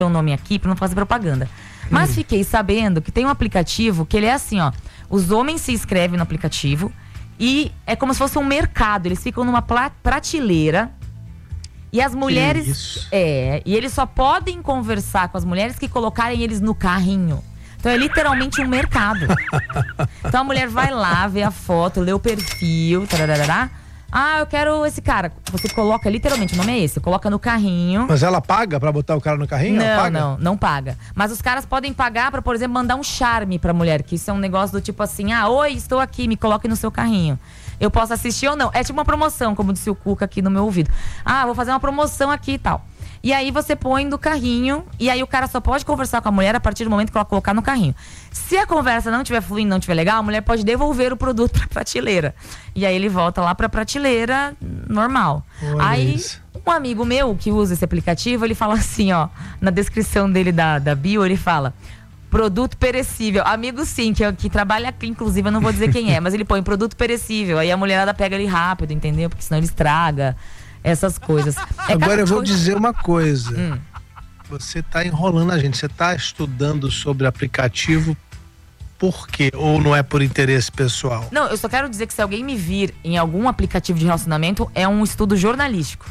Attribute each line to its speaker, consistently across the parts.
Speaker 1: o nome aqui pra não fazer propaganda. Mas fiquei sabendo que tem um aplicativo que ele é assim, ó. Os homens se inscrevem no aplicativo e é como se fosse um mercado. Eles ficam numa prateleira e as mulheres... e eles só podem conversar com as mulheres que colocarem eles no carrinho. Então é literalmente um mercado. Então a mulher vai lá, vê a foto, lê o perfil, tararará. Ah, eu quero esse cara. Você coloca, literalmente, o nome é esse, coloca no carrinho.
Speaker 2: Mas ela paga pra botar o cara no carrinho?
Speaker 1: Não,
Speaker 2: ela paga?
Speaker 1: não paga. Mas os caras podem pagar pra, por exemplo, mandar um charme pra mulher, que isso é um negócio do tipo assim, oi, estou aqui, me coloque no seu carrinho. Eu posso assistir ou não. É tipo uma promoção, como disse o Cuca aqui no meu ouvido. Vou fazer uma promoção aqui e tal. E aí você põe no carrinho, e aí o cara só pode conversar com a mulher a partir do momento que ela colocar no carrinho. Se a conversa não estiver fluindo, não estiver legal, a mulher pode devolver o produto pra prateleira. E aí ele volta lá pra prateleira normal.
Speaker 2: Olha
Speaker 1: aí,
Speaker 2: isso.
Speaker 1: Um amigo meu que usa esse aplicativo, ele fala assim, ó, na descrição dele da bio, ele fala... Produto perecível. Amigo sim, que trabalha aqui, inclusive, eu não vou dizer quem é, mas ele põe produto perecível. Aí a mulherada pega ele rápido, entendeu? Porque senão ele estraga essas coisas.
Speaker 2: Agora eu vou dizer uma coisa. Você tá enrolando a gente. Você tá estudando sobre aplicativo por quê? Ou não é por interesse pessoal?
Speaker 1: Não, eu só quero dizer que se alguém me vir em algum aplicativo de relacionamento, é um estudo jornalístico.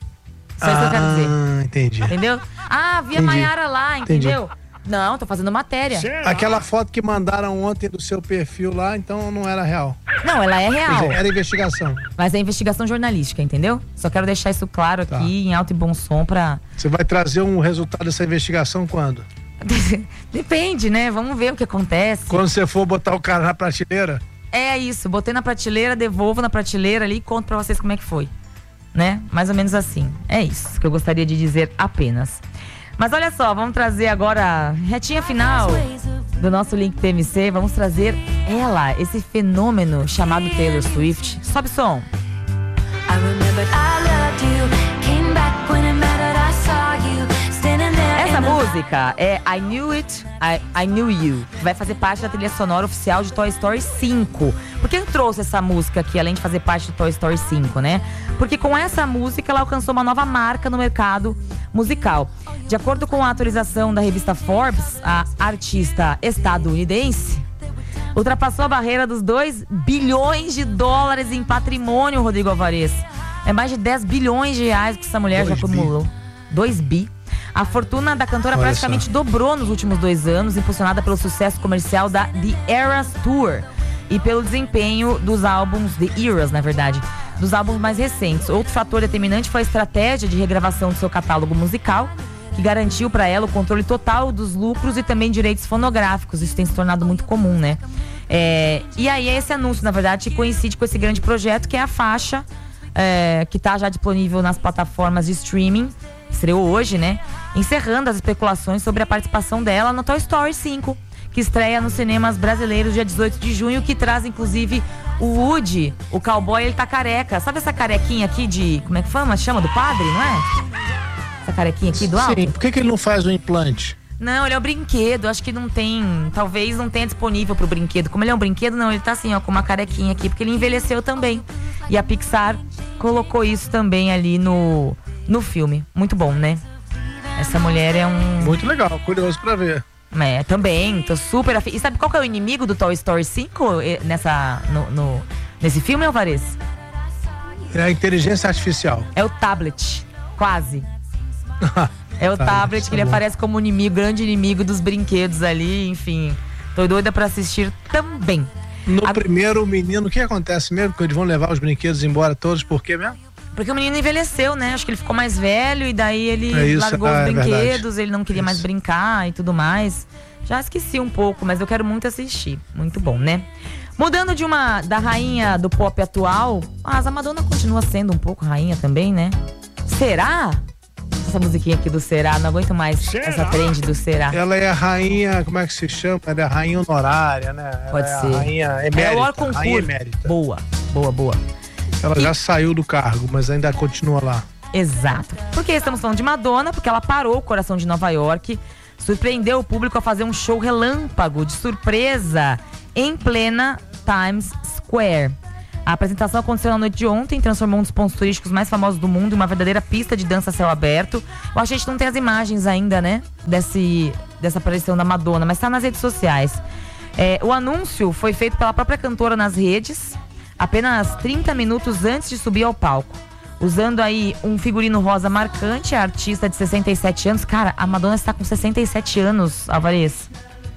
Speaker 1: Só isso que eu quero dizer.
Speaker 2: Entendi.
Speaker 1: Entendeu? Vi a Maiara lá, entendeu? Não, tô fazendo matéria.
Speaker 2: Aquela foto que mandaram ontem do seu perfil lá, então não era real.
Speaker 1: Não, ela é real.
Speaker 2: Era investigação.
Speaker 1: Mas é investigação jornalística, entendeu? Só quero deixar isso claro aqui, em alto e bom som pra...
Speaker 2: Você vai trazer um resultado dessa investigação quando?
Speaker 1: Depende, né? Vamos ver o que acontece.
Speaker 2: Quando você for botar o cara na prateleira?
Speaker 1: É isso, botei na prateleira, devolvo na prateleira ali e conto pra vocês como é que foi. Né? Mais ou menos assim. É isso que eu gostaria de dizer apenas. Mas olha só, vamos trazer agora a retinha final do nosso Link TMC. Vamos trazer ela, esse fenômeno chamado Taylor Swift. Sobe som. Essa música é I Knew It, I Knew You. Vai fazer parte da trilha sonora oficial de Toy Story 5. Por que eu trouxe essa música aqui, além de fazer parte de Toy Story 5, né? Porque com essa música ela alcançou uma nova marca no mercado musical. De acordo com a atualização da revista Forbes, a artista estadunidense ultrapassou a barreira dos 2 bilhões de dólares em patrimônio, Rodrigo Alvarez. É mais de 10 bilhões de reais que essa mulher já acumulou. 2 bi. A fortuna da cantora praticamente dobrou nos últimos 2 anos, impulsionada pelo sucesso comercial da The Eras Tour e pelo desempenho dos álbuns, The Eras, na verdade, dos álbuns mais recentes. Outro fator determinante foi a estratégia de regravação do seu catálogo musical, que garantiu para ela o controle total dos lucros e também direitos fonográficos. Isso tem se tornado muito comum, né? E aí esse anúncio, na verdade, coincide com esse grande projeto, que é a faixa que está já disponível nas plataformas de streaming. Estreou hoje, né? Encerrando as especulações sobre a participação dela no Toy Story 5, que estreia nos cinemas brasileiros dia 18 de junho, que traz, inclusive, o Woody, o cowboy, ele tá careca. Sabe essa carequinha aqui de... Como é que chama? Do padre, não é? Essa carequinha aqui do alto?
Speaker 2: Sim, por que ele não faz o implante?
Speaker 1: Não, ele é o brinquedo, acho que não tem... Talvez não tenha disponível pro brinquedo. Como ele é um brinquedo, não, ele tá assim, ó, com uma carequinha aqui, porque ele envelheceu também. E a Pixar colocou isso também ali no filme. Muito bom, né? Essa mulher é um...
Speaker 2: Muito legal, curioso pra ver.
Speaker 1: Também, tô super afim. E sabe qual que é o inimigo do Toy Story 5 nesse filme, Alvarez?
Speaker 2: É a inteligência artificial.
Speaker 1: É o tablet, quase. É o tablet que ele aparece como inimigo, grande inimigo dos brinquedos ali, enfim. Tô doida pra assistir também.
Speaker 2: No primeiro, o menino, o que acontece mesmo? Que eles vão levar os brinquedos embora todos, por quê mesmo?
Speaker 1: Porque o menino envelheceu, né? Acho que ele ficou mais velho e daí ele largou os brinquedos, ele não queria mais brincar e tudo mais. Já esqueci um pouco, mas eu quero muito assistir. Muito bom, né? Mudando da rainha do pop atual, a Madonna continua sendo um pouco rainha também, né? Será? Essa musiquinha aqui do Será, não aguento mais essa trend do Será.
Speaker 2: Ela é a rainha, como é que se chama? Ela é a rainha honorária, né?
Speaker 1: Pode ser.
Speaker 2: A rainha emérita.
Speaker 1: É o concurso.
Speaker 2: Rainha emérita.
Speaker 1: Boa.
Speaker 2: Ela já saiu do cargo, mas ainda continua lá.
Speaker 1: Exato. Por que estamos falando de Madonna? Porque ela parou o coração de Nova York, surpreendeu o público a fazer um show relâmpago de surpresa em plena Times Square. A apresentação aconteceu na noite de ontem, transformou um dos pontos turísticos mais famosos do mundo em uma verdadeira pista de dança a céu aberto. Eu acho que a gente não tem as imagens ainda, né, dessa aparição da Madonna, mas está nas redes sociais. O anúncio foi feito pela própria cantora nas redes, apenas 30 minutos antes de subir ao palco. Usando aí um figurino rosa marcante, a artista de 67 anos. Cara, a Madonna está com 67 anos, Alvarez.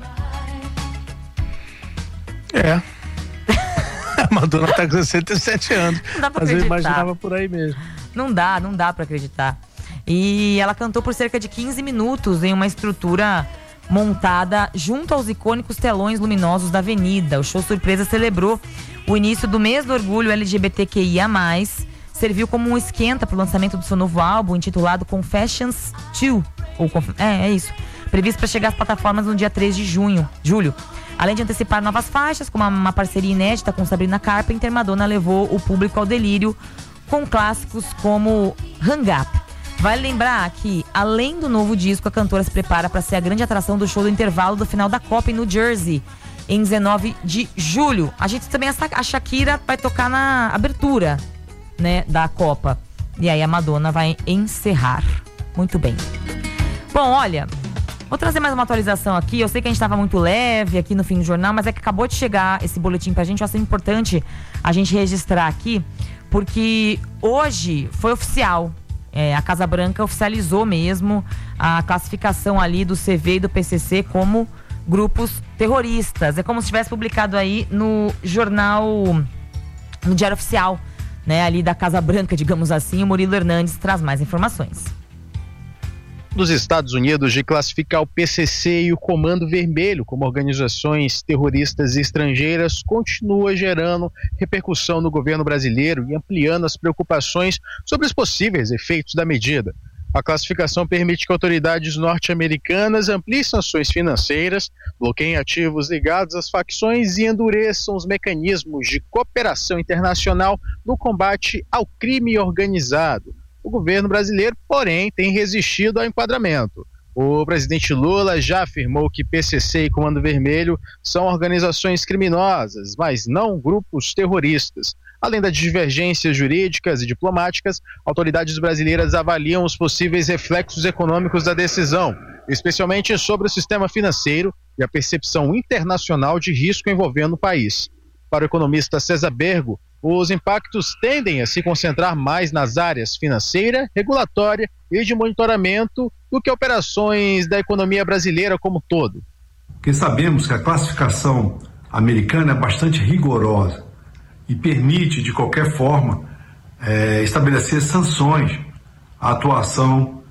Speaker 2: A Madonna tá com 67 anos.
Speaker 1: Não dá pra
Speaker 2: Mas eu
Speaker 1: acreditar.
Speaker 2: imaginava por aí mesmo.
Speaker 1: Não dá pra acreditar. E ela cantou por cerca de 15 minutos em uma estrutura montada junto aos icônicos telões luminosos da avenida. O show surpresa celebrou o início do mês do orgulho LGBTQIA+, serviu como um esquenta para o lançamento do seu novo álbum intitulado Confessions 2, é isso, previsto para chegar às plataformas no dia 3 de julho. Além de antecipar novas faixas, como uma parceria inédita com Sabrina Carpenter, Madonna levou o público ao delírio com clássicos como Hang Up. Vale lembrar que, além do novo disco, a cantora se prepara para ser a grande atração do show do intervalo do final da Copa em New Jersey, em 19 de julho. A gente também, a Shakira vai tocar na abertura, né, da Copa. E aí a Madonna vai encerrar. Muito bem. Bom, olha, vou trazer mais uma atualização aqui. Eu sei que a gente estava muito leve aqui no fim do jornal, mas é que acabou de chegar esse boletim pra gente. Eu acho importante a gente registrar aqui, porque hoje foi oficial. A Casa Branca oficializou mesmo a classificação ali do CV e do PCC como grupos terroristas. É como se tivesse publicado aí no jornal, no Diário Oficial, né, ali da Casa Branca, digamos assim. O Murilo Hernandes traz mais informações.
Speaker 3: Dos Estados Unidos de classificar o PCC e o Comando Vermelho como organizações terroristas estrangeiras continua gerando repercussão no governo brasileiro e ampliando as preocupações sobre os possíveis efeitos da medida. A classificação permite que autoridades norte-americanas ampliem sanções financeiras, bloqueiem ativos ligados às facções e endureçam os mecanismos de cooperação internacional no combate ao crime organizado. O governo brasileiro, porém, tem resistido ao enquadramento. O presidente Lula já afirmou que PCC e Comando Vermelho são organizações criminosas, mas não grupos terroristas. Além das divergências jurídicas e diplomáticas, autoridades brasileiras avaliam os possíveis reflexos econômicos da decisão, especialmente sobre o sistema financeiro e a percepção internacional de risco envolvendo o país. Para o economista César Bergo, os impactos tendem a se concentrar mais nas áreas financeira, regulatória e de monitoramento do que operações da economia brasileira como um todo.
Speaker 4: Porque sabemos que a classificação americana é bastante rigorosa e permite, de qualquer forma, estabelecer sanções à atuação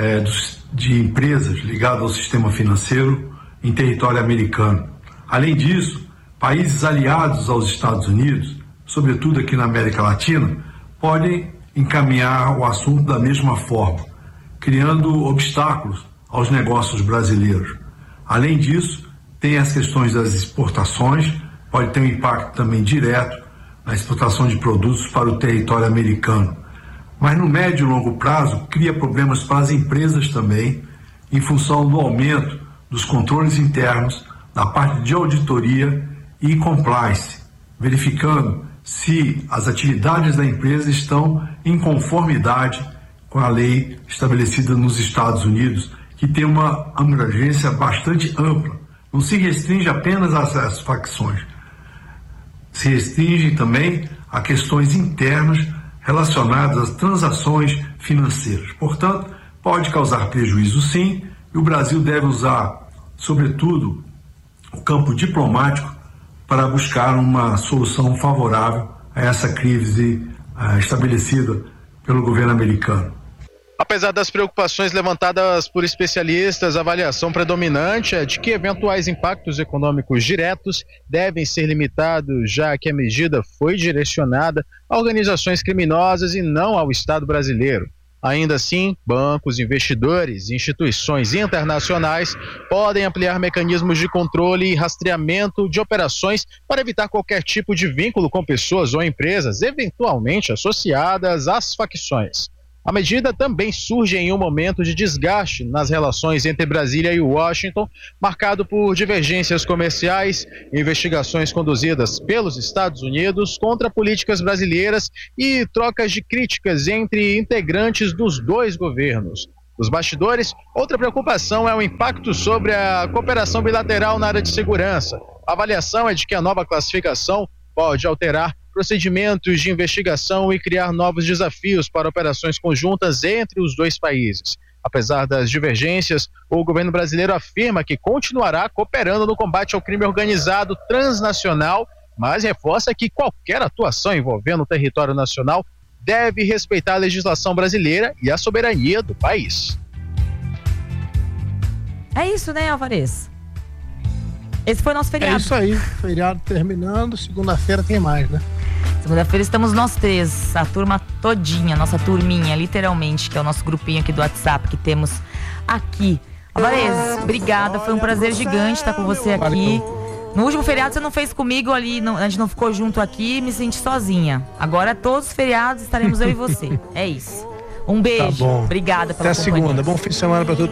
Speaker 4: de empresas ligadas ao sistema financeiro em território americano. Além disso, países aliados aos Estados Unidos, sobretudo aqui na América Latina, podem encaminhar o assunto da mesma forma, criando obstáculos aos negócios brasileiros. Além disso, tem as questões das exportações, pode ter um impacto também direto na exportação de produtos para o território americano. Mas no médio e longo prazo, cria problemas para as empresas também, em função do aumento dos controles internos, da parte de auditoria e compliance, verificando se as atividades da empresa estão em conformidade com a lei estabelecida nos Estados Unidos, que tem uma abrangência bastante ampla. Não se restringe apenas às facções, se restringe também a questões internas relacionadas às transações financeiras. Portanto, pode causar prejuízo sim, e o Brasil deve usar, sobretudo, o campo diplomático para buscar uma solução favorável a essa crise estabelecida pelo governo americano.
Speaker 3: Apesar das preocupações levantadas por especialistas, a avaliação predominante é de que eventuais impactos econômicos diretos devem ser limitados, já que a medida foi direcionada a organizações criminosas e não ao Estado brasileiro. Ainda assim, bancos, investidores e instituições internacionais podem ampliar mecanismos de controle e rastreamento de operações para evitar qualquer tipo de vínculo com pessoas ou empresas eventualmente associadas às facções. A medida também surge em um momento de desgaste nas relações entre Brasília e Washington, marcado por divergências comerciais, investigações conduzidas pelos Estados Unidos contra políticas brasileiras e trocas de críticas entre integrantes dos dois governos. Nos bastidores, outra preocupação é o impacto sobre a cooperação bilateral na área de segurança. A avaliação é de que a nova classificação pode alterar procedimentos de investigação e criar novos desafios para operações conjuntas entre os dois países. Apesar das divergências, o governo brasileiro afirma que continuará cooperando no combate ao crime organizado transnacional, mas reforça que qualquer atuação envolvendo o território nacional deve respeitar a legislação brasileira e a soberania do país.
Speaker 1: É isso, né, Alvarez? Esse foi o nosso feriado.
Speaker 2: É isso aí, feriado terminando, segunda-feira tem mais, né?
Speaker 1: Segunda-feira estamos nós três, a turma todinha, nossa turminha, literalmente, que é o nosso grupinho aqui do WhatsApp que temos aqui. Alvarez, obrigada, foi um prazer gigante estar com você aqui. No último feriado você não fez comigo ali, a gente não ficou junto aqui, me senti sozinha. Agora todos os feriados estaremos eu e você, é isso. Um beijo,
Speaker 2: tá bom.
Speaker 1: Obrigada pela
Speaker 2: companhia. Até segunda, bom fim de semana para todos.